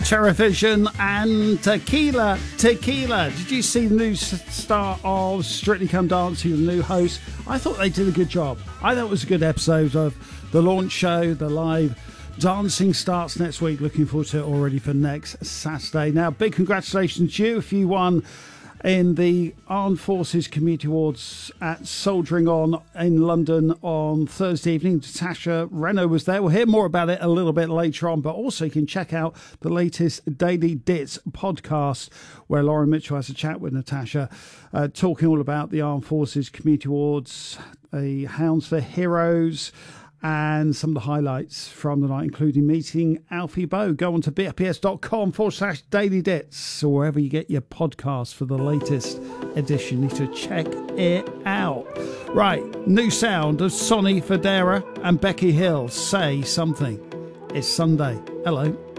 Terrorvision and Tequila. Did you see the new star of Strictly Come Dancing, the new host? I thought they did a good job. I thought it was a good episode of the launch show. The live dancing starts next week. Looking forward to it already for next Saturday. Now, big congratulations to you if you won in the Armed Forces Community Awards at Soldiering On in London on Thursday evening. Natasha Renault was there. We'll hear more about it a little bit later on, but also you can check out the latest Daily Dits podcast where Lauren Mitchell has a chat with Natasha, talking all about the Armed Forces Community Awards, the Hounds for Heroes, and some of the highlights from the night, including meeting Alfie Boe. Go on to bfps.com/Daily Dits or wherever you get your podcasts for the latest edition. You need to check it out. Right, new sound of Sonny Fodera and Becky Hill. Say Something. It's Sunday. Hello.